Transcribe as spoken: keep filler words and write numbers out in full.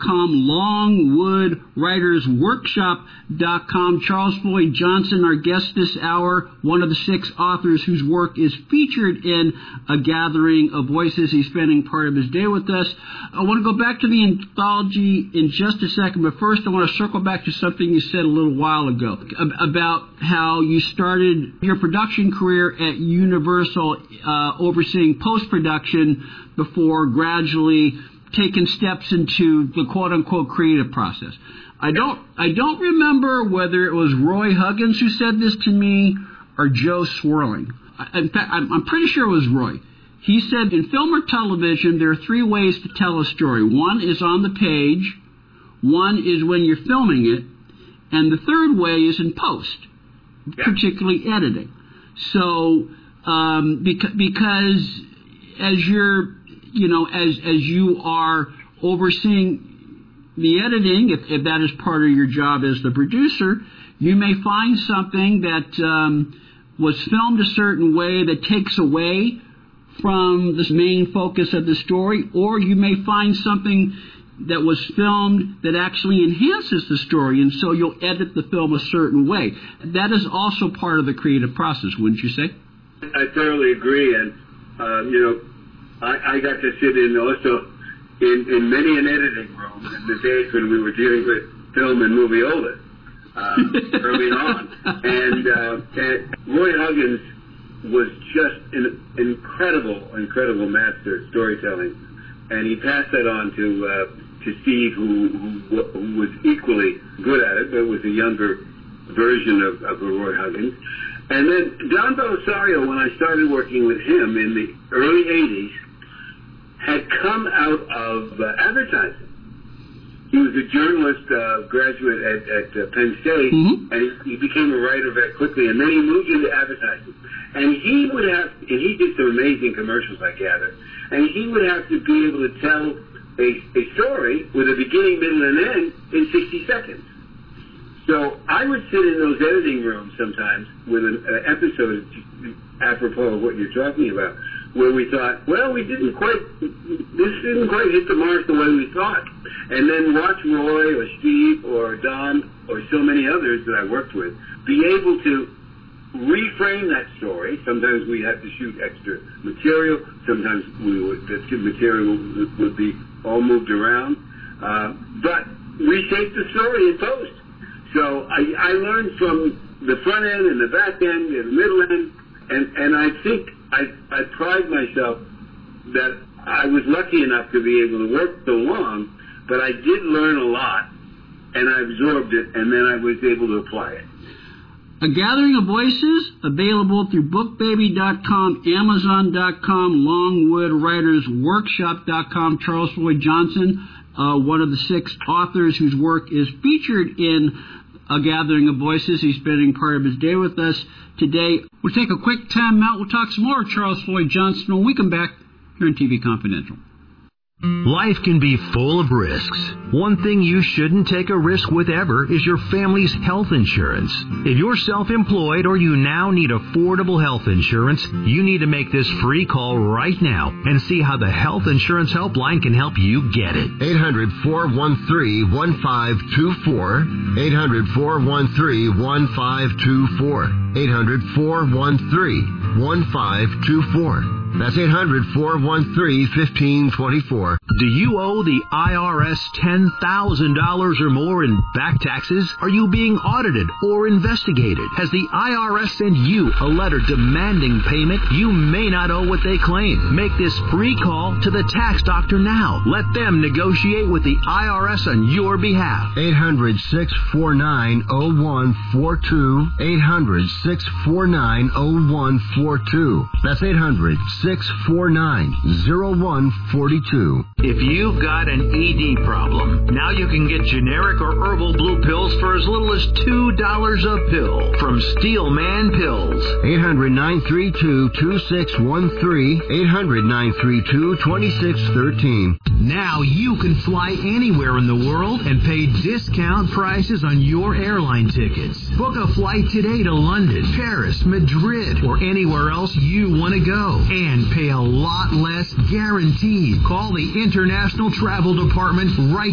Com, Longwood Writers Workshop dot com. Charles Floyd Johnson, our guest this hour, one of the six authors whose work is featured in A Gathering of Voices. He's spending part of his day with us. I want to go back to the anthology in just a second, but first I want to circle back to something you said a little while ago about how you started your production career at Universal, uh, overseeing post-production before gradually taken steps into the quote-unquote creative process. I don't I don't remember whether it was Roy Huggins who said this to me or Joe Swirling. In fact, I'm, I'm pretty sure it was Roy. He said, in film or television, there are three ways to tell a story. One is on the page, one is when you're filming it, and the third way is in post, yeah. particularly editing. So, um, beca- because as you're you know, as as you are overseeing the editing, if, if that is part of your job as the producer, you may find something that um, was filmed a certain way that takes away from the main focus of the story, or you may find something that was filmed that actually enhances the story, and so you'll edit the film a certain way. That is also part of the creative process, wouldn't you say? I thoroughly agree, and, uh, you know, I, I got to sit in also in, in many an editing room in the days when we were dealing with film and moviola uh, early on. And, uh, and Roy Huggins was just an incredible, incredible master at storytelling. And he passed that on to uh, to Steve, who, who, who was equally good at it, but was a younger version of, of Roy Huggins. And then Don Belisario, when I started working with him in the early eighties, had come out of uh, advertising. He was a journalist uh, graduate at, at uh, Penn State, mm-hmm. and he, he became a writer very quickly, and then he moved into advertising. And he would have, and he did some amazing commercials, I gather, and he would have to be able to tell a, a story with a beginning, middle, and end in sixty seconds. So I would sit in those editing rooms sometimes with an, an episode, apropos of what you're talking about, where we thought, well, we didn't quite, this didn't quite hit the mark the way we thought. And then watch Roy or Steve or Don or so many others that I worked with be able to reframe that story. Sometimes we had to shoot extra material. Sometimes we would, the material would, would be all moved around. Uh, but reshape the story in post. So I, I learned from the front end and the back end and the middle end, and, and I think I, I pride myself that I was lucky enough to be able to work so long, but I did learn a lot, and I absorbed it, and then I was able to apply it. A Gathering of Voices, available through book baby dot com, amazon dot com, Longwood Writers Workshop dot com. Charles Floyd Johnson, uh, one of the six authors whose work is featured in A Gathering of Voices. He's spending part of his day with us today. We'll take a quick time out. We'll talk some more Charles Floyd Johnson when we come back here on T V Confidential. Life can be full of risks. One thing you shouldn't take a risk with ever is your family's health insurance. If you're self-employed or you now need affordable health insurance, you need to make this free call right now and see how the Health Insurance Helpline can help you get it. eight hundred, four one three, one five two four. eight hundred, four one three, one five two four. eight hundred, four one three, one five two four. That's eight hundred, four one three, one five two four. Do you owe the I R S ten thousand dollars or more in back taxes? Are you being audited or investigated? Has the I R S sent you a letter demanding payment? You may not owe what they claim. Make this free call to the tax doctor now. Let them negotiate with the I R S on your behalf. eight hundred, six four nine, oh one four two. eight hundred, six four nine, oh one four two. That's eight hundred, six four nine, oh one four two. If you've got an E D problem, now you can get generic or herbal blue pills for as little as two dollars a pill from Steelman Pills. eight hundred, nine three two, two six one three. eight hundred, nine three two, two six one three. Now you can fly anywhere in the world and pay discount prices on your airline tickets. Book a flight today to London, Paris, Madrid, or anywhere else you want to go. And pay a lot less guaranteed. Call the International Travel Department right